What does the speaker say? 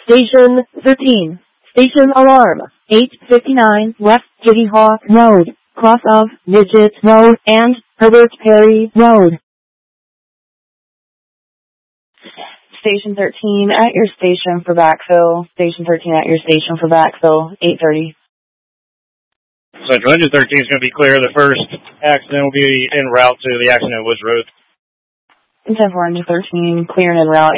Station 13. Station alarm. 859 West Kitty Hawk Road, cross of Midget Road and Herbert Perry Road. Station 13 at your station for backfill. Station 13 at your station for backfill. 8:30. Central Engine 13 is going to be clear. The first accident will be en route to the accident at Woods Road. 10-4 Engine 13, clear and en route.